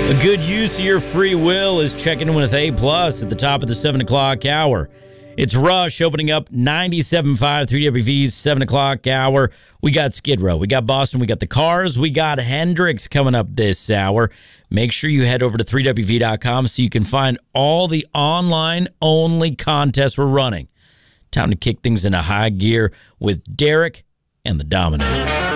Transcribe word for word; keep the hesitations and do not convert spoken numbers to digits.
A good use of your free will is checking in with A Plus at the top of the seven o'clock hour. It's Rush opening up ninety-seven point five three W V's seven o'clock hour. We got Skid Row, we got Boston, we got the Cars, we got Hendrix coming up this hour. Make sure you head over to three W V dot com so you can find all the online-only contests we're running. Time to kick things into high gear with Derek and the Dominator.